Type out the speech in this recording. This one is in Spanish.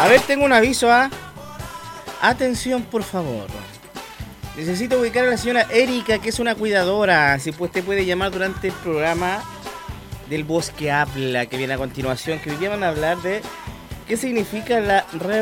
ver, tengo un aviso, ¿ah? Atención, por favor. Necesito ubicar a la señora Erika, que es una cuidadora. Si usted puede llamar durante el programa del Voz que Habla, que viene a continuación, que hoy día van a hablar de qué significa la